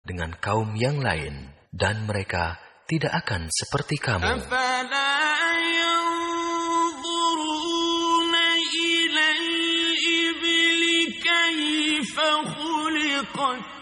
dengan kaum yang lain, dan mereka tidak akan seperti kamu. كيف خلقت